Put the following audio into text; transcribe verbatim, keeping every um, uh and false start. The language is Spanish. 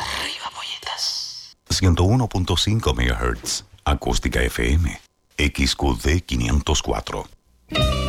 Arriba, polletas. ciento uno punto cinco megahertz. Acústica F M. X Q D quinientos cuatro.